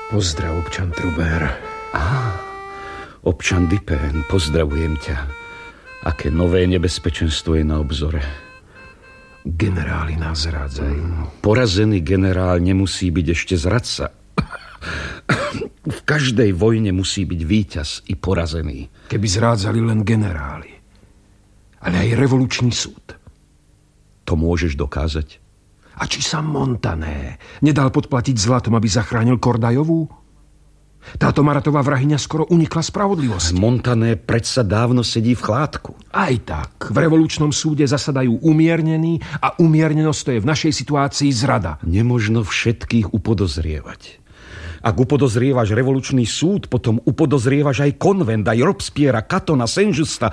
Pozdrav, občan Truber. Občan Dipén, pozdravujem ťa. Aké nové nebezpečenstvo je na obzore? Generáli nás zrádzajú. Porazený generál nemusí byť ešte zradca. V každej vojne musí byť víťaz i porazený. Keby zrádzali len generáli, ale aj revolučný súd. To môžeš dokázať? A či sa Montané nedal podplatiť zlatom, aby zachránil Kordajovú? Táto Maratová vrahyňa skoro unikla spravodlivosti. Montané predsa dávno sedí v chládku. Aj tak, v revolučnom súde zasadajú umiernení a umiernenosť to je v našej situácii zrada. Nemožno všetkých upodozrievať. Ak upodozrievaš revolučný súd, potom upodozrievaš aj konvent, aj Robespierra, Catona, Saint-Justa.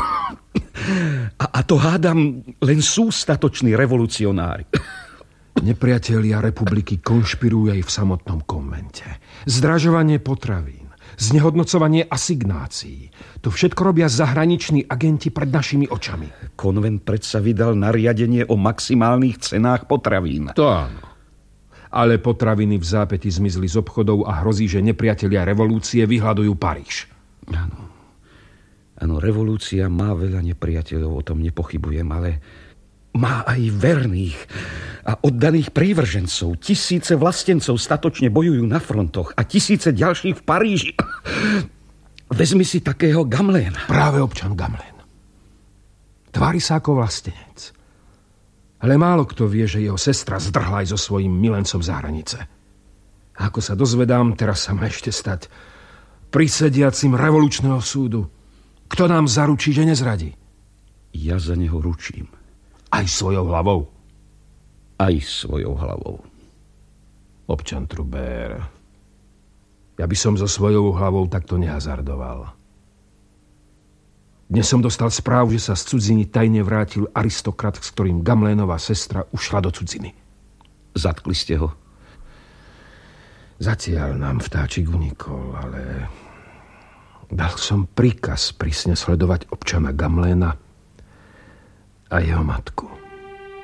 A to hádam len sú statoční revolucionári. Nepriatelia republiky konšpirujú aj v samotnom konvente. Zdražovanie potravín, znehodnocovanie asignácií. To všetko robia zahraniční agenti pred našimi očami. Konvent predsa vydal nariadenie o maximálnych cenách potravín. To áno. Ale potraviny v zápäti zmizli z obchodov a hrozí, že nepriatelia revolúcie vyhľadujú Paríž. Áno, revolúcia má veľa nepriateľov, o tom nepochybujem, ale má aj verných a oddaných prívržencov. Tisíce vlastencov statočne bojujú na frontoch a tisíce ďalších v Paríži. Vezmi si takého Gamelina. Práve občan Gamelin. Tvári sa ako vlastenec. Ale málo kto vie, že jeho sestra zdrhla aj so svojím milencom za hranice. A ako sa dozvedám, teraz sa má ešte stať prisediacim revolučného súdu. Kto nám zaručí, že nezradí? Ja za neho ručím. Aj svojou hlavou? Aj svojou hlavou. Občan Truber, ja by som so svojou hlavou takto nehazardoval. Dnes som dostal správu, že sa z cudziny tajne vrátil aristokrat, s ktorým Gamelénová sestra ušla do cudziny. Zatkli ste ho? Zatiaľ nám vtáčik unikol, ale dal som príkaz prísne sledovať občana Gameléna a jeho matku.